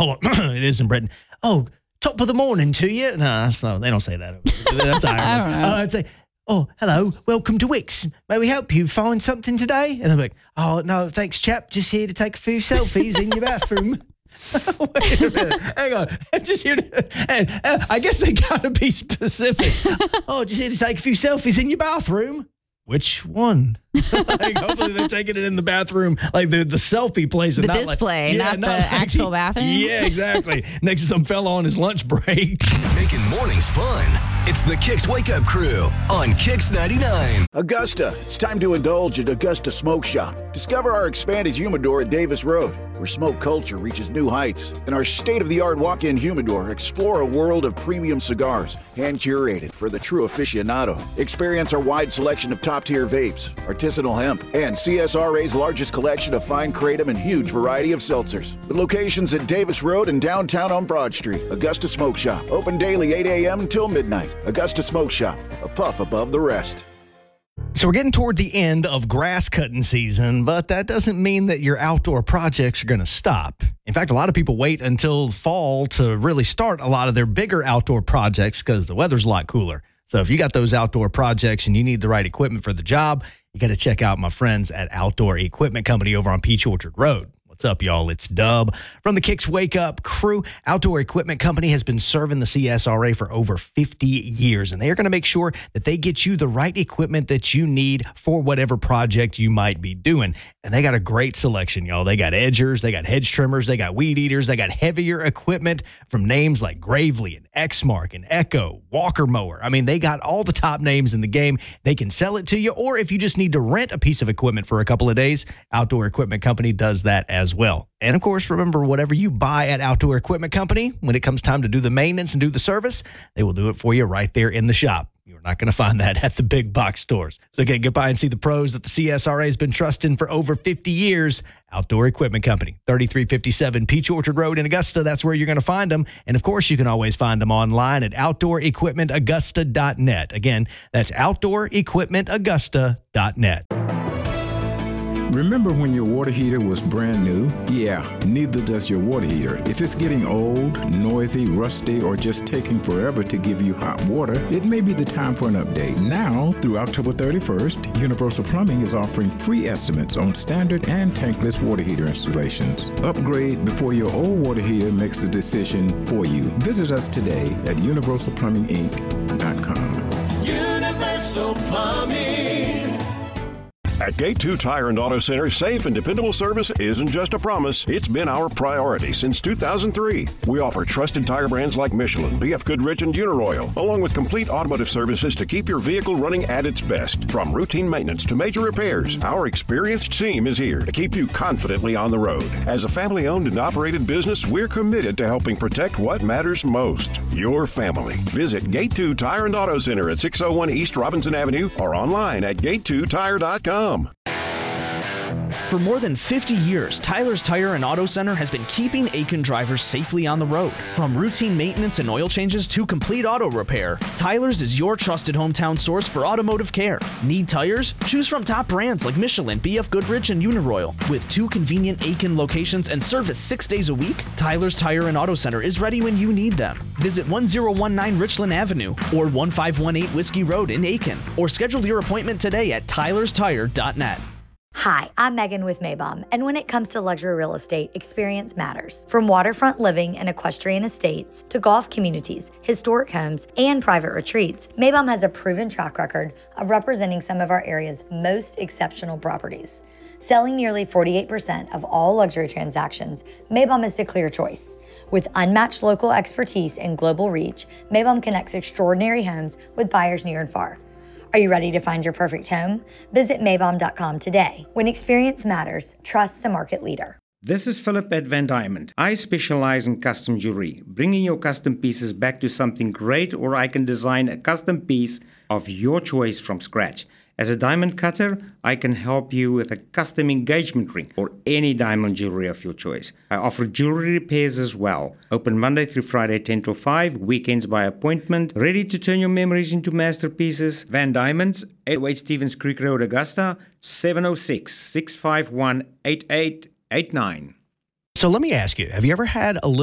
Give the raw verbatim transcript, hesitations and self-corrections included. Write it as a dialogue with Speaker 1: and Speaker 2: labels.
Speaker 1: hold on. It is in Britain. Oh, top of the morning to you. No, that's not, they don't say that. That's Ireland.
Speaker 2: I don't know.
Speaker 1: Uh, I'd say, oh, hello, welcome to Wix. May we help you find something today? And they're like, oh, no, thanks, chap. Just here to take a few selfies in your bathroom. Wait a minute. Hang on. Just here to, and, uh, I guess they got to be specific. Oh, just here to take a few selfies in your bathroom. Which one? Like, hopefully they're taking it in the bathroom, like the, the selfie place. And
Speaker 2: The
Speaker 1: not
Speaker 2: display,
Speaker 1: like, yeah,
Speaker 2: not the
Speaker 1: like,
Speaker 2: actual bathroom?
Speaker 1: Yeah, exactly. Next to some fella on his lunch break.
Speaker 3: Making mornings fun. It's the Kicks Wake Up Crew on Kicks ninety-nine.
Speaker 4: Augusta, it's time to indulge at Augusta Smoke Shop. Discover our expanded humidor at Davis Road, where smoke culture reaches new heights. In our state-of-the-art walk-in humidor, explore a world of premium cigars, hand-curated for the true aficionado. Experience our wide selection of top-tier vapes, artisanal hemp, and C S R A's largest collection of fine kratom and huge variety of seltzers. With locations at Davis Road and downtown on Broad Street, Augusta Smoke Shop. Open daily eight a.m. until midnight. Augusta Smoke Shop, a puff above the rest.
Speaker 1: So we're getting toward the end of grass cutting season, but that doesn't mean that your outdoor projects are going to stop. In fact, a lot of people wait until fall to really start a lot of their bigger outdoor projects because the weather's a lot cooler. So if you got those outdoor projects and you need the right equipment for the job, you got to check out my friends at Outdoor Equipment Company over on Peach Orchard Road. What's up, y'all? It's Dub from the Kicks Wake Up Crew. Outdoor Equipment Company has been serving the C S R A for over fifty years, and they are going to make sure that they get you the right equipment that you need for whatever project you might be doing. And they got a great selection, y'all. They got edgers, they got hedge trimmers, they got weed eaters, they got heavier equipment from names like Gravely and Exmark and Echo, Walker Mower. I mean, they got all the top names in the game. They can sell it to you, or if you just need to rent a piece of equipment for a couple of days, Outdoor Equipment Company does that as as well. And of course, remember, whatever you buy at Outdoor Equipment Company, when it comes time to do the maintenance and do the service, they will do it for you right there in the shop. You're not going to find that at the big box stores. So again, get by and see the pros that the C S R A has been trusting for over fifty years. Outdoor Equipment Company, thirty-three fifty-seven Peach Orchard Road in Augusta. That's where you're going to find them. And of course, you can always find them online at outdoor equipment augusta dot net. Again, that's outdoor equipment augusta dot net.
Speaker 5: Remember when your water heater was brand new? Yeah, neither does your water heater. If it's getting old, noisy, rusty, or just taking forever to give you hot water, it may be the time for an update. Now, through October thirty-first, Universal Plumbing is offering free estimates on standard and tankless water heater installations. Upgrade before your old water heater makes the decision for you. Visit us today at universal plumbing inc dot com.
Speaker 6: Universal Plumbing.
Speaker 7: At Gate two Tire and Auto Center, safe and dependable service isn't just a promise, it's been our priority since two thousand three. We offer trusted tire brands like Michelin, B F Goodrich, and Uniroyal, along with complete automotive services to keep your vehicle running at its best. From routine maintenance to major repairs, our experienced team is here to keep you confidently on the road. As a family-owned and operated business, we're committed to helping protect what matters most, your family. Visit Gate two Tire and Auto Center at six oh one East Robinson Avenue or online at gate two tire dot com.
Speaker 8: For more than fifty years, Tyler's Tire and Auto Center has been keeping Aiken drivers safely on the road. From routine maintenance and oil changes to complete auto repair, Tyler's is your trusted hometown source for automotive care. Need tires? Choose from top brands like Michelin, B F Goodrich, and Uniroyal. With two convenient Aiken locations and service six days a week, Tyler's Tire and Auto Center is ready when you need them. Visit one oh one nine Richland Avenue or one five one eight Whiskey Road in Aiken, or schedule your appointment today at tylers tire dot net.
Speaker 9: Hi, I'm Megan with Maybom, and when it comes to luxury real estate, experience matters. From waterfront living and equestrian estates to golf communities, historic homes, and private retreats, Maybom has a proven track record of representing some of our area's most exceptional properties. Selling nearly forty-eight percent of all luxury transactions, Maybom is the clear choice. With unmatched local expertise and global reach, Maybom connects extraordinary homes with buyers near and far. Are you ready to find your perfect home? Visit maybom dot com today. When experience matters, trust the market leader.
Speaker 10: This is Philip at Van Diamond. I specialize in custom jewelry, bringing your custom pieces back to something great, or I can design a custom piece of your choice from scratch. As a diamond cutter, I can help you with a custom engagement ring or any diamond jewelry of your choice. I offer jewelry repairs as well. Open Monday through Friday, ten till five, weekends by appointment. Ready to turn your memories into masterpieces? Van Diamonds, eight oh eight Stevens Creek Road, Augusta, seven oh six, six five one, eight eight eight nine.
Speaker 1: So let me ask you, have you ever had a little